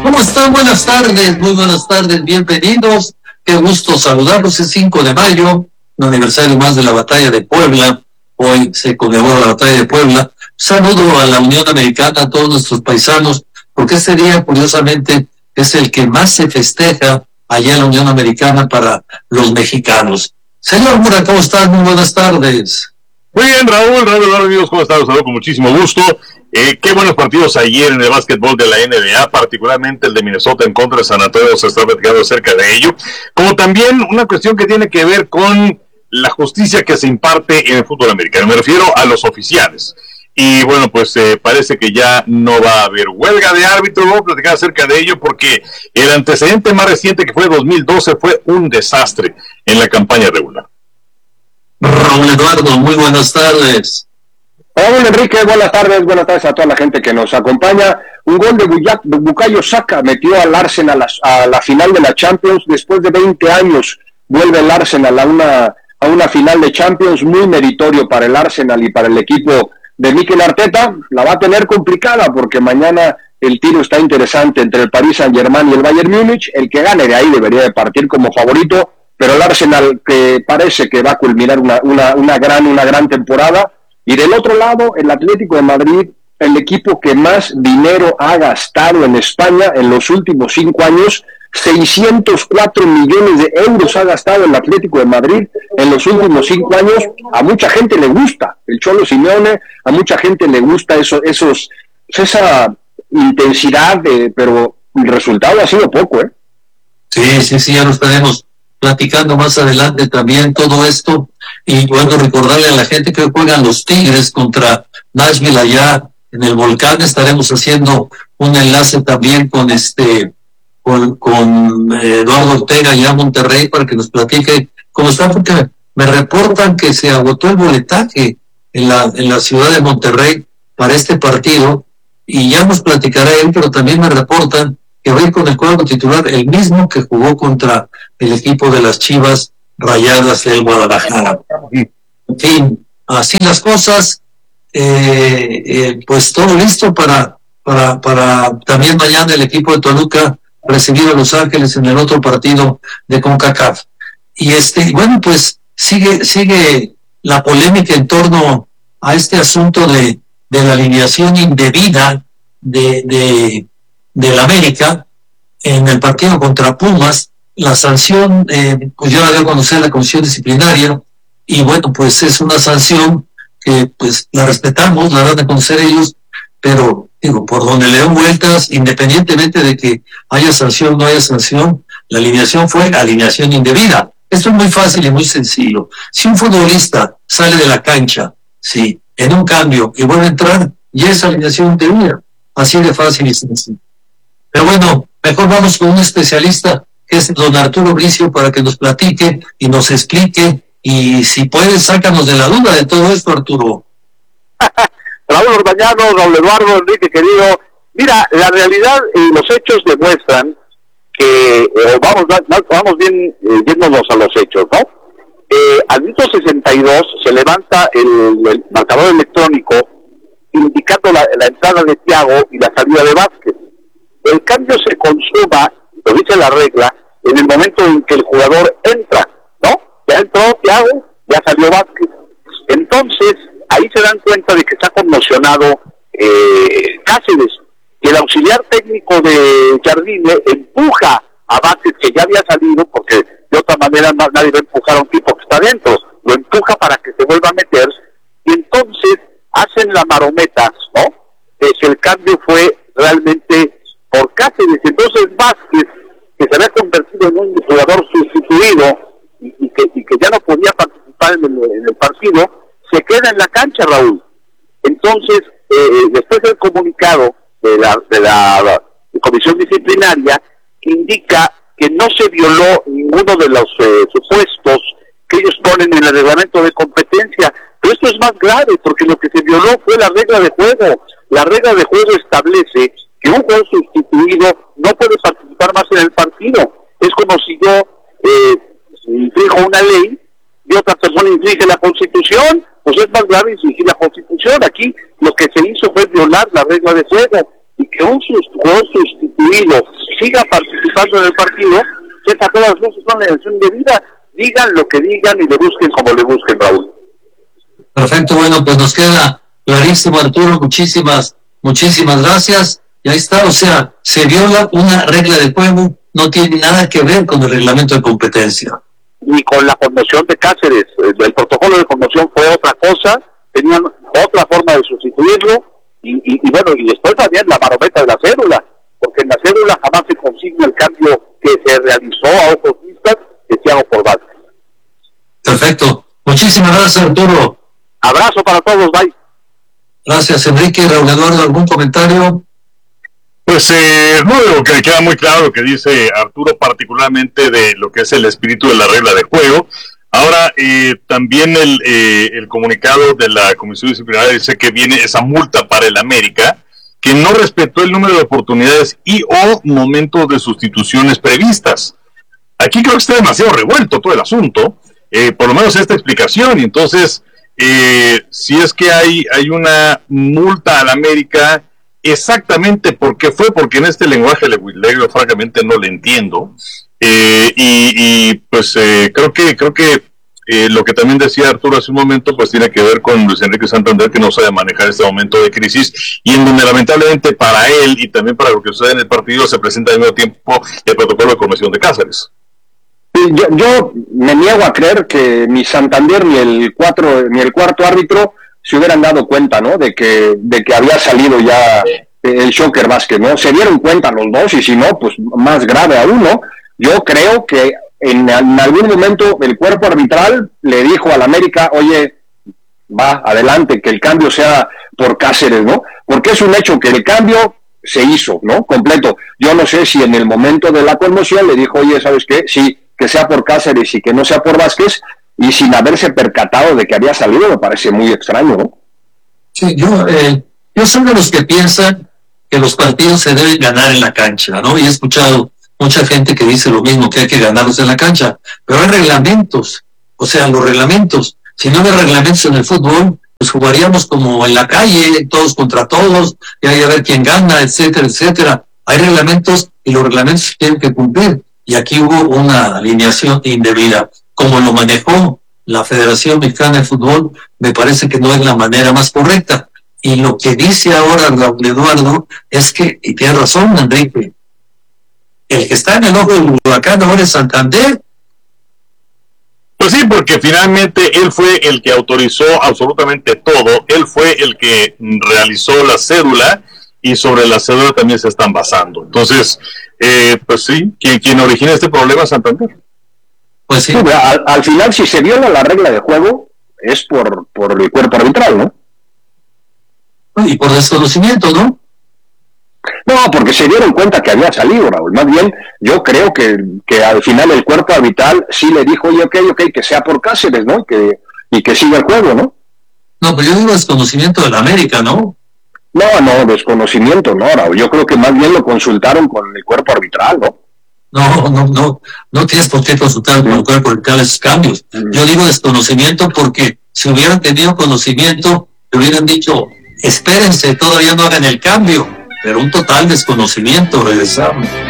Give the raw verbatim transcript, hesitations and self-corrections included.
¿Cómo están? Buenas tardes, muy buenas tardes, bienvenidos. Qué gusto saludarlos. Es cinco de mayo, un aniversario más de la Batalla de Puebla. Hoy se conmemora la Batalla de Puebla. Saludo a la Unión Americana, a todos nuestros paisanos, porque este día, curiosamente, es el que más se festeja allá en la Unión Americana para los mexicanos. Señor Mura, ¿cómo están? Muy buenas tardes. Muy bien, Raúl, Raúl, Raúl, amigos, ¿cómo están? Los saludo con muchísimo gusto. Eh, qué buenos partidos ayer en el básquetbol de la N B A, particularmente el de Minnesota en contra de San Antonio, se está platicando acerca de ello, como también una cuestión que tiene que ver con la justicia que se imparte en el fútbol americano. Me refiero a los oficiales. Y bueno, pues eh, parece que ya no va a haber huelga de árbitros. Vamos a platicar acerca de ello porque el antecedente más reciente, que fue dos mil doce, fue un desastre en la campaña regular. Raúl Eduardo, muy buenas tardes. Raúl Enrique, buenas tardes, buenas tardes a toda la gente que nos acompaña. Un gol de Bukayo Saka metió al Arsenal a la final de la Champions. Después de veinte años vuelve el Arsenal a una, a una final de Champions, muy meritorio para el Arsenal y para el equipo de Mikel Arteta. La va a tener complicada porque mañana el tiro está interesante entre el Paris Saint-Germain y el Bayern Múnich. El que gane de ahí debería de partir como favorito, pero el Arsenal, que parece que va a culminar una, una, una gran, una gran temporada. Y del otro lado, el Atlético de Madrid, el equipo que más dinero ha gastado en España en los últimos cinco años, seiscientos cuatro millones de euros ha gastado el Atlético de Madrid en los últimos cinco años. A mucha gente le gusta el Cholo Simeone, a mucha gente le gusta eso, esos, esa intensidad, de, pero el resultado ha sido poco, ¿eh? Sí, sí, sí, ya lo estaremos platicando más adelante también todo esto. Y bueno, recordarle a la gente que hoy juegan los Tigres contra Nashville allá en el Volcán. Estaremos haciendo un enlace también con este con, con eh, Eduardo Ortega allá en Monterrey para que nos platique cómo está, porque me reportan que se agotó el boletaje en la, en la ciudad de Monterrey para este partido, y ya nos platicará él, pero también me reportan que va a ir con el cuadro titular, el mismo que jugó contra el equipo de las Chivas Rayadas del Guadalajara. En fin, así las cosas. Eh, eh, pues todo listo para, para, para también mañana el equipo de Toluca recibir a Los Ángeles en el otro partido de CONCACAF. Y este, bueno, pues sigue, sigue la polémica en torno a este asunto de, de la alineación indebida de, de, del América en el partido contra Pumas. La sanción, eh, pues yo la dio a conocer la comisión disciplinaria, y bueno, pues es una sanción que pues la respetamos, la dan a conocer ellos, pero digo, por donde le dan vueltas, independientemente de que haya sanción o no haya sanción, la alineación fue alineación indebida. Esto es muy fácil y muy sencillo. Si un futbolista sale de la cancha, sí, en un cambio y vuelve a entrar, ya es alineación indebida. Así de fácil y sencillo. Pero bueno, mejor vamos con un especialista, que es don Arturo Bricio, para que nos platique y nos explique, y si puedes, sácanos de la duda de todo esto, Arturo. Raúl Orbañano, Raúl Eduardo, Enrique querido, mira, la realidad y los hechos demuestran que, eh, vamos vamos bien eh, yéndonos a los hechos, ¿no? Eh, al minuto sesenta y dos se levanta el, el marcador electrónico indicando la, la entrada de Thiago y la salida de Vázquez. El cambio se consuma, lo dice la regla, en el momento en que el jugador entra, ¿no? Ya entró Thiago, ya salió Vázquez. Entonces, ahí se dan cuenta de que está conmocionado eh, Cáceres, y el auxiliar técnico de Jardine empuja a Vázquez, que ya había salido, porque de otra manera no, nadie va a empujar a un tipo que está dentro, lo empuja para que se vuelva a meter, y entonces hacen la marometa, ¿no? Eh, que el cambio fue realmente por Cáceres. Entonces Vázquez, que se había convertido en un jugador sustituido y, y, que, y que ya no podía participar en el, en el partido, se queda en la cancha, Raúl. Entonces, eh, después del comunicado de la, de la, la comisión disciplinaria, que indica que no se violó ninguno de los eh, supuestos que ellos ponen en el reglamento de competencia. Pero esto es más grave, porque lo que se violó fue la regla de juego. La regla de juego establece que un jugador sustituido no puede participar más en el partido. Es como si yo eh, inflijo una ley y otra persona inflige la Constitución, pues es más grave infligir la Constitución. Aquí lo que se hizo fue violar la regla de juego, y que un jugador sustituido siga participando en el partido, que a todas luces son la elección de vida, digan lo que digan y le busquen como le busquen, Raúl. Perfecto, bueno, pues nos queda clarísimo, Arturo, muchísimas, muchísimas gracias. Y ahí está, o sea, se viola una regla de juego, no tiene nada que ver con el reglamento de competencia. Ni con la conmoción de Cáceres, el protocolo de conmoción fue otra cosa, tenían otra forma de sustituirlo, y, y, y bueno, y después también la marometa de la cédula, porque en la cédula jamás se consigue el cambio que se realizó a ojos vistas de Thiago por Vázquez. Perfecto, muchísimas gracias, Arturo. Abrazo para todos, bye. Gracias, Enrique. Raúl Eduardo, ¿algún comentario? Pues eh, no, lo que queda muy claro lo que dice Arturo, particularmente de lo que es el espíritu de la regla de juego. Ahora, eh, también el, eh, el comunicado de la Comisión Disciplinaria dice que viene esa multa para el América, que no respetó el número de oportunidades y o momentos de sustituciones previstas. Aquí creo que está demasiado revuelto todo el asunto, eh, por lo menos esta explicación, y entonces, eh, si es que hay, hay una multa al América, exactamente por qué fue, porque en este lenguaje legüilero francamente no le entiendo, eh, y, y pues eh, creo que creo que eh, lo que también decía Arturo hace un momento pues tiene que ver con Luis Enrique Santander, que no sabe manejar este momento de crisis, y en donde lamentablemente para él y también para lo que sucede en el partido se presenta al mismo tiempo el protocolo de conmoción de Cáceres. Yo, yo me niego a creer que ni Santander ni el cuatro ni el cuarto árbitro se hubieran dado cuenta, ¿no? De que de que había salido ya el Shocker Vázquez, ¿no? Se dieron cuenta los dos, y si no, pues más grave aún, ¿no? Yo creo que en, en algún momento el cuerpo arbitral le dijo al América, oye, va, adelante, que el cambio sea por Cáceres, ¿no? Porque es un hecho que el cambio se hizo, ¿no? Completo. Yo no sé si en el momento de la conmoción le dijo, oye, ¿sabes qué? Sí, que sea por Cáceres y que no sea por Vázquez, y sin haberse percatado de que había salido, me parece muy extraño, ¿no? Sí, yo, eh, yo soy de los que piensan que los partidos se deben ganar en la cancha, ¿no? Y he escuchado mucha gente que dice lo mismo, que hay que ganarlos en la cancha, pero hay reglamentos, o sea, los reglamentos, si no hay reglamentos en el fútbol, pues jugaríamos como en la calle, todos contra todos, y hay a ver quién gana, etcétera, etcétera. Hay reglamentos y los reglamentos se tienen que cumplir, y aquí hubo una alineación indebida. Como lo manejó la Federación Mexicana de Fútbol, me parece que no es la manera más correcta. Y lo que dice ahora Raúl Eduardo es que, y tiene razón Enrique, el que está en el ojo del huracán ahora es Santander. Pues sí, porque finalmente él fue el que autorizó absolutamente todo, él fue el que realizó la cédula, y sobre la cédula también se están basando. Entonces, eh, pues sí, quien, quien origina este problema es Santander. Pues sí. Sí, al, al final, si se viola la regla de juego, es por, por el cuerpo arbitral, ¿no? Y por desconocimiento, ¿no? No, porque se dieron cuenta que había salido, Raúl. Más bien, yo creo que, que al final el cuerpo arbitral sí le dijo, oye, ok, ok, que sea por Cáceres, ¿no? Que, y que siga el juego, ¿no? No, pues yo digo desconocimiento de la América, ¿no? No, no, desconocimiento, no, Raúl. Yo creo que más bien lo consultaron con el cuerpo arbitral, ¿no? No, no, no, no tienes por qué consultar con el cuerpo arbitral esos cambios. Mm. Yo digo desconocimiento porque si hubieran tenido conocimiento, le hubieran dicho, espérense, todavía no hagan el cambio, pero un total desconocimiento, regresamos.